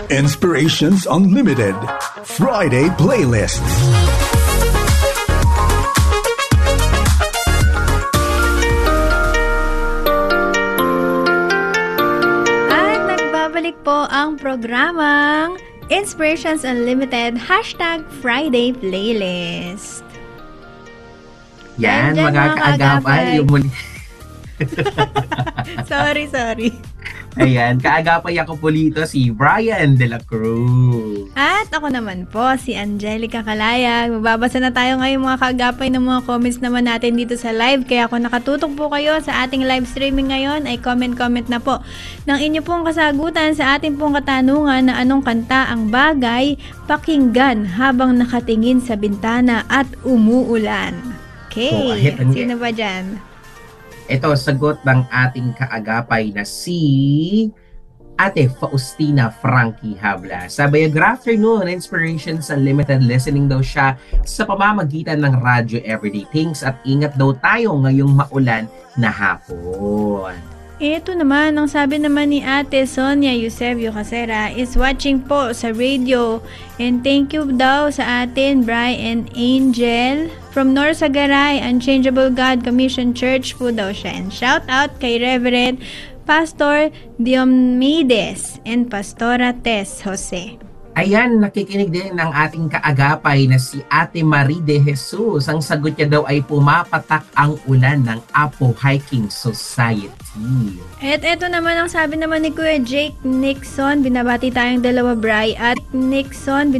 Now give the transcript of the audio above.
Inspirations Unlimited Friday Playlist. At nagbabalik po ang programang Inspirations Unlimited #Friday Playlist. Yan, Nandyan, mga kaagapay. Yung muli. Sorry. Ayan, kaagapay ako po dito si Brian De La Cruz. At ako naman po, si Angelica Calayag. Mababasa na tayo ngayon mga kaagapay ng mga comments naman natin dito sa live. Kaya kung nakatutok po kayo sa ating live streaming ngayon, ay comment na po ng inyo pong kasagutan sa ating pong katanungan na anong kanta ang bagay pakinggan habang nakatingin sa bintana at umuulan. Okay, sino ba dyan? Ito, sagot ng ating kaagapay na si Ate Faustina Frankie Habla. Sabi, good afternoon, Inspirations Unlimited. Listening daw siya sa pamamagitan ng radyo everyday things at ingat daw tayo ngayong maulan na hapon. Ito naman, ang sabi naman ni Ate Sonia Eusebio Casera is watching po sa radio. And thank you daw sa atin, Brian and Angel. From Norsagaray, Unchangeable God Commission Church po daw siya. And shout out kay Reverend Pastor Diomedes and Pastora Tess Jose. Ayan, nakikinig din ng ating kaagapay na si Ate Marie de Jesus. Ang sagot niya daw ay pumapatak ang ulan ng Apo Hiking Society. At eto naman ang sabi naman ni Kuya Jake Nixon. Binabati tayong dalawa, Bri at Nixon.